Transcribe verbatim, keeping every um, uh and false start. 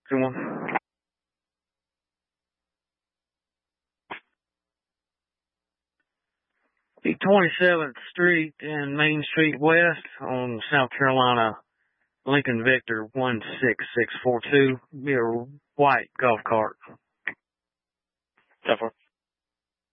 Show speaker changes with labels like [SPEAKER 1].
[SPEAKER 1] two one. The twenty-seventh Street and Main Street West on South Carolina, Lincoln Victor one six six four two. Be a white golf cart.
[SPEAKER 2] ten four.